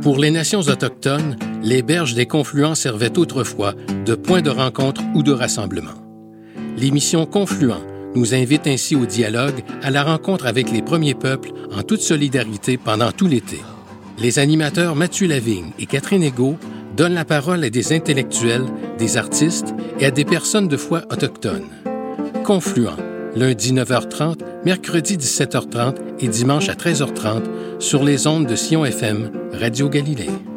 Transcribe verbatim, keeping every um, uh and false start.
Pour les nations autochtones, les berges des confluents servaient autrefois de point de rencontre ou de rassemblement. L'émission Confluent nous invite ainsi au dialogue, à la rencontre avec les premiers peuples en toute solidarité pendant tout l'été. Les animateurs Mathieu Lavigne et Catherine Egault donnent la parole à des intellectuels, des artistes et à des personnes de foi autochtones. Confluent, lundi neuf heures trente, mercredi dix-sept heures trente et dimanche à treize heures trente sur les ondes de Sion F M, Radio Galilée.